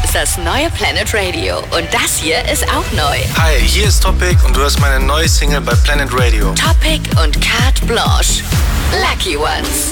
ist das neue Planet Radio und das hier ist auch neu. Hi, hier ist Topic und du hörst meine neue Single bei Planet Radio. Topic und Carte Blanche. Lucky Ones.